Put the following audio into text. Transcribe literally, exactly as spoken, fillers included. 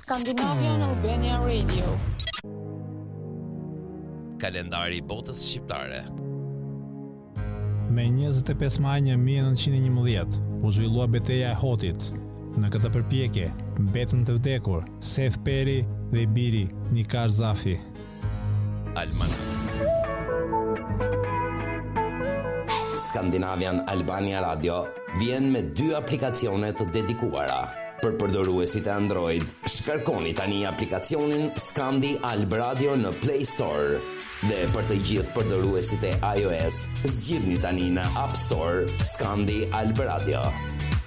Scandinavian Albania Radio. Kalendari i botës shqiptare. Me njëzet e pesë maj një mijë e nëntëqind e njëmbëdhjetë u zhvillua betejë e Hotit. Në këtë përpjekje mbetën të vdekur Sef Peri dhe i biri Nikash Zafi. Alman. Scandinavian Albania Radio vjen me dy aplikacione të dedikuara. Për përdoruesit e Android, shkarkoni tani aplikacionin Scandi Alb Radio në Play Store. Dhe për të gjithë përdoruesit e iOS, zgjidhni tani në App Store Scandi Alb Radio.